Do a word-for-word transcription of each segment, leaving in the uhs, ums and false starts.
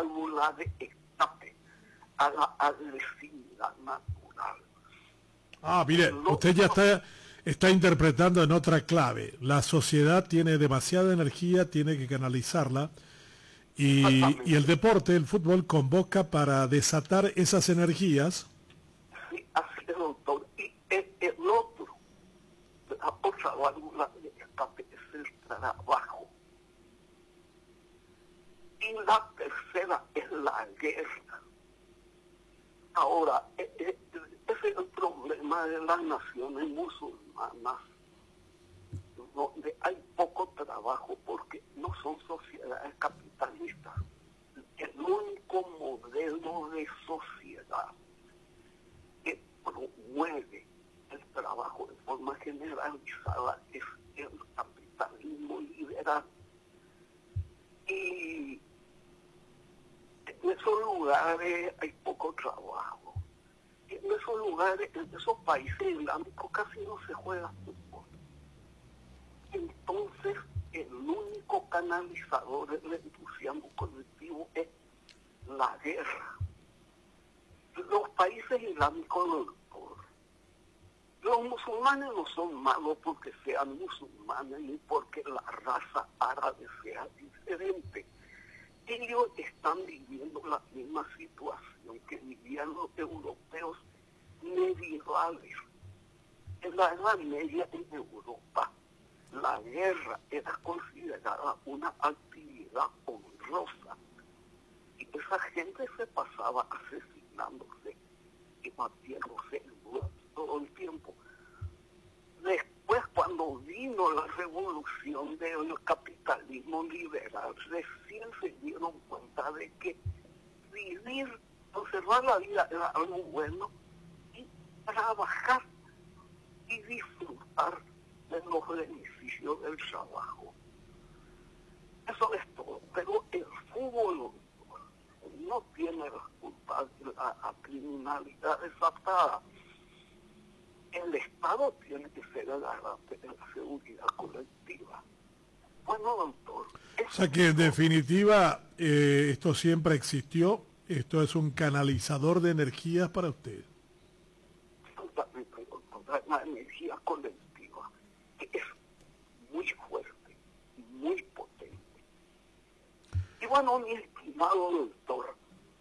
válvula de escape a la agresividad natural. Ah, mire, usted ya está, está interpretando en otra clave. La sociedad tiene demasiada energía, tiene que canalizarla. Y, y el deporte, el fútbol, convoca para desatar esas energías. Sí, así es, doctor. Y el, el otro, la otra válvula de escape es el trabajo. Y la tercera es la guerra. Ahora, ese es el problema de las naciones musulmanas, donde hay poco trabajo porque no son sociedades capitalistas. El único modelo de sociedad que promueve el trabajo de forma generalizada es el capitalismo liberal. Y en esos lugares hay poco trabajo. Y en esos lugares, en esos países islámicos casi no se juega fútbol. Entonces, el único canalizador del entusiasmo colectivo es la guerra. Los países islámicos, los, los musulmanes no son malos porque sean musulmanes ni porque la raza árabe sea diferente. Ellos están viviendo la misma situación que vivían los europeos medievales. En la Edad Media en Europa, la guerra era considerada una actividad honrosa y esa gente se pasaba asesinándose y batiéndose todo el tiempo. Después, cuando vino la revolución del capitalismo liberal, recién se dieron cuenta de que vivir, conservar la vida era algo bueno y trabajar y disfrutar de los beneficios del trabajo. Eso es todo. Pero el fútbol no tiene las culpas de la, la criminalidad desatada. El Estado tiene que ser el garante de la seguridad colectiva. Bueno, doctor. O sea que en definitiva eh, esto siempre existió. Esto es un canalizador de energías para usted. Absolutamente, doctor. La energía colectiva es muy fuerte, muy potente. Y bueno, mi estimado doctor,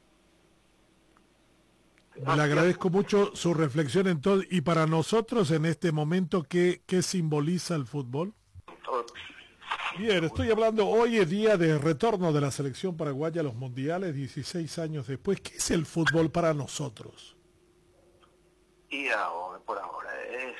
le agradezco mucho su reflexión entonces. Y para nosotros en este momento, ¿qué, qué simboliza el fútbol? Bien, estoy hablando, hoy es día de retorno de la selección paraguaya a los mundiales, dieciséis años después. ¿Qué es el fútbol para nosotros? Y ahora, por ahora, es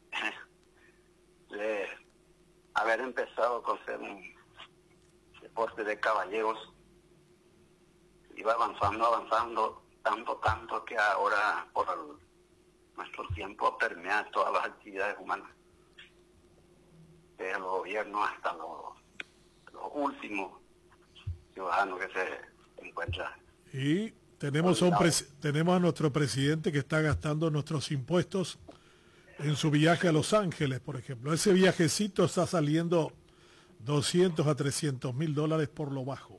de haber empezado con ser un deporte de caballeros, iba avanzando, avanzando, tanto, tanto que ahora, por el, nuestro tiempo, permea todas las actividades humanas, desde los gobiernos hasta los, los últimos ciudadanos que se encuentran. Y tenemos a, un pres- tenemos a nuestro presidente que está gastando nuestros impuestos en su viaje a Los Ángeles, por ejemplo. Ese viajecito está saliendo doscientos a trescientos mil dólares por lo bajo.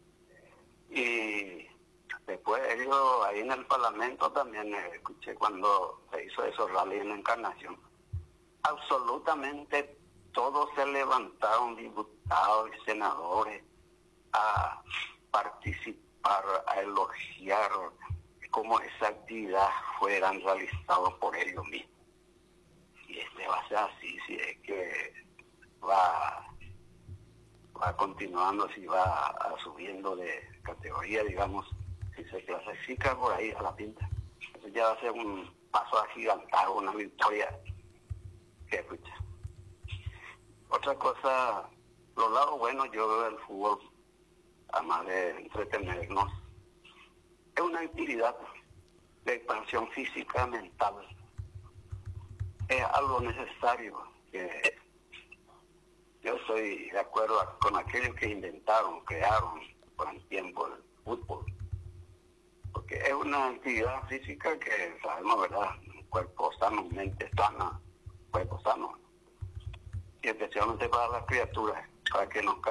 Y después ellos ahí en el Parlamento también eh, escuché cuando se hizo esos rally en la Encarnación. Absolutamente todos se levantaron, diputados y senadores, a participar, a elogiar cómo esa actividad fueran realizados por ellos mismos. Y este va a ser así, si es que va, va continuando, si va a, subiendo de categoría, digamos, si se clasifica por ahí a la pinta. Eso ya va a ser un paso agigantado, una victoria que escucha. Otra cosa, los lados buenos yo veo del fútbol, además de entretenernos, es una actividad de expansión física, mental. Es algo necesario que yo estoy de acuerdo con aquellos que inventaron, crearon con el tiempo el fútbol. Porque es una actividad física que sabemos, ¿verdad? Un cuerpo sano, mente sana, cuerpo sano. Y especialmente para las criaturas, para que nos